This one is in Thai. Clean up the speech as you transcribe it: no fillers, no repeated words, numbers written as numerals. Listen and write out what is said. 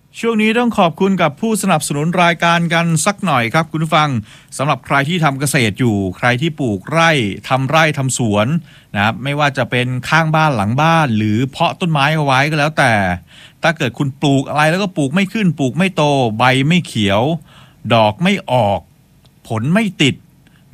ช่วงนี้ต้องขอบคุณกับผู้สนับสนุนรายการกันสักหน่อยครับคุณผู้ฟังสำหรับใครที่ทำเกษตรอยู่ใครที่ปลูกไร่ทำสวนนะครับไม่ว่าจะเป็นข้างบ้านหลังบ้านหรือเพาะต้นไม้เอาไว้ก็แล้วแต่ถ้าเกิดคุณปลูกอะไรแล้วก็ปลูกไม่ขึ้นปลูกไม่โตใบไม่เขียวดอกไม่ออกผลไม่ติด